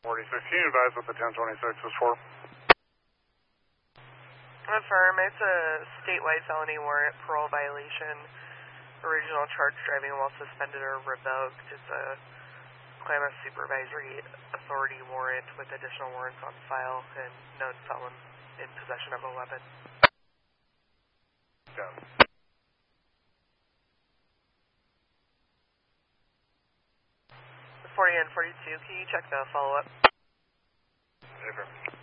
46, can you advise what the 1026 is for? Affirm, it's a statewide felony warrant, parole violation, original charge driving while suspended or revoked. It's a Klamath supervisory authority warrant with additional warrants on file and known felon in possession of a weapon. Yeah. 40 and 42, can you check the follow-up? Okay.